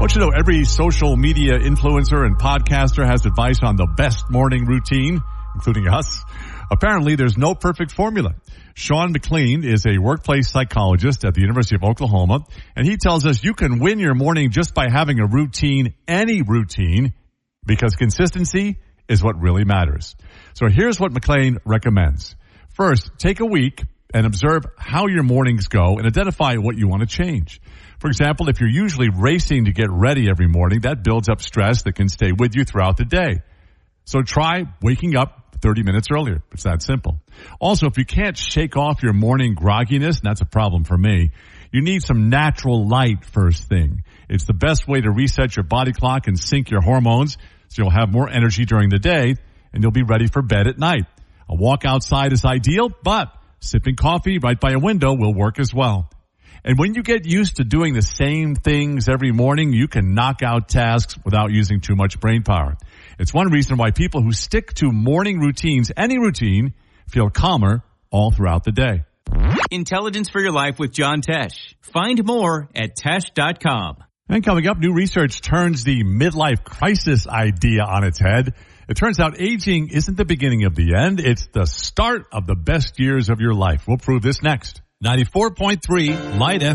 Don't you know every social media influencer and podcaster has advice on the best morning routine, including us? Apparently, there's no perfect formula. Sean McLean is a workplace psychologist at the University of Oklahoma, and he tells us you can win your morning just by having a routine, any routine, because consistency is what really matters. So here's what McLean recommends. First, take a week and observe how your mornings go and identify what you want to change. For example, if you're usually racing to get ready every morning, that builds up stress that can stay with you throughout the day. So try waking up 30 minutes earlier. It's that simple. Also, if you can't shake off your morning grogginess, and that's a problem for me, you need some natural light first thing. It's the best way to reset your body clock and sync your hormones so you'll have more energy during the day and you'll be ready for bed at night. A walk outside is ideal, but sipping coffee right by a window will work as well. And when you get used to doing the same things every morning, you can knock out tasks without using too much brain power. It's one reason why people who stick to morning routines, any routine, feel calmer all throughout the day. Intelligence for your life with John Tesh. Find more at Tesh.com. And coming up, new research turns the midlife crisis idea on its head. It turns out aging isn't the beginning of the end. It's the start of the best years of your life. We'll prove this next. 94.3 Light FM.